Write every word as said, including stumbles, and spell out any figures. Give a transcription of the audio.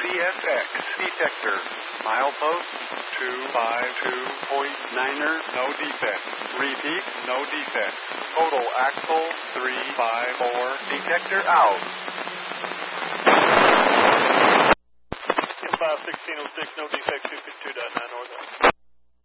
C S X detector. Milepost two five two point niner, no defect. Repeat, no defect. Total axle three five four, detector out. five sixteen oh six, no defect, two fifty-two point nine north.